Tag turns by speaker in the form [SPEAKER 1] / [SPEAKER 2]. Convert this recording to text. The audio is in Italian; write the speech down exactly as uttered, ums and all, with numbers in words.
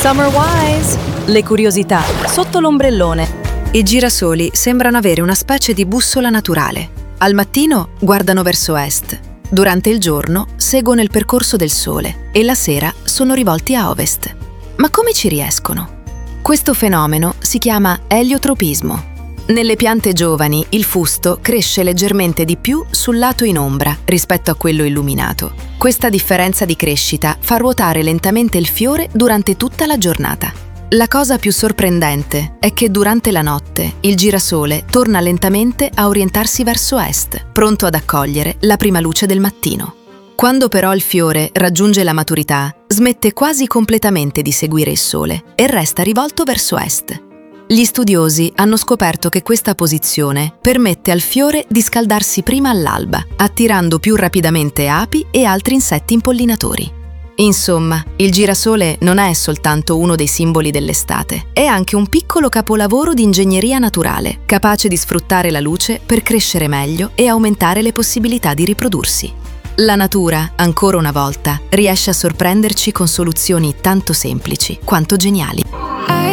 [SPEAKER 1] Summer Wise! Le curiosità sotto l'ombrellone.
[SPEAKER 2] I girasoli sembrano avere una specie di bussola naturale. Al mattino guardano verso est, durante il giorno seguono il percorso del sole e la sera sono rivolti a ovest. Ma come ci riescono? Questo fenomeno si chiama eliotropismo. Nelle piante giovani il fusto cresce leggermente di più sul lato in ombra rispetto a quello illuminato. Questa differenza di crescita fa ruotare lentamente il fiore durante tutta la giornata. La cosa più sorprendente è che durante la notte il girasole torna lentamente a orientarsi verso est, pronto ad accogliere la prima luce del mattino. Quando però il fiore raggiunge la maturità, smette quasi completamente di seguire il sole e resta rivolto verso est. Gli studiosi hanno scoperto che questa posizione permette al fiore di scaldarsi prima all'alba, attirando più rapidamente api e altri insetti impollinatori. Insomma, il girasole non è soltanto uno dei simboli dell'estate, è anche un piccolo capolavoro di ingegneria naturale, capace di sfruttare la luce per crescere meglio e aumentare le possibilità di riprodursi. La natura, ancora una volta, riesce a sorprenderci con soluzioni tanto semplici quanto geniali.